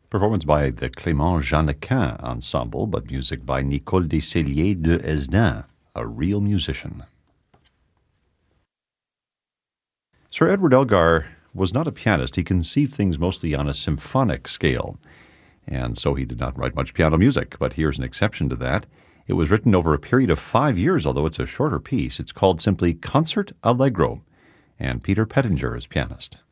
Performance by the Clément Jeannequin Ensemble, but music by Nicole Descellier de Hesdin, a real musician. Sir Edward Elgar was not a pianist. He conceived things mostly on a symphonic scale, and so he did not write much piano music, but here's an exception to that. It was written over a period of 5 years, although it's a shorter piece. It's called simply Concert Allegro, and Peter Pettinger is pianist.